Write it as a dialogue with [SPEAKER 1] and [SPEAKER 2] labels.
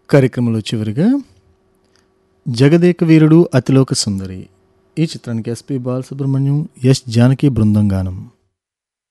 [SPEAKER 1] కార్యక్రమంలో చివరిగా జగదేక వీరుడు అతిలోక సుందరి ఈ చిత్రానికి ఎస్పి బాలసుబ్రహ్మణ్యం ఎస్ జానకి బృందం గానం.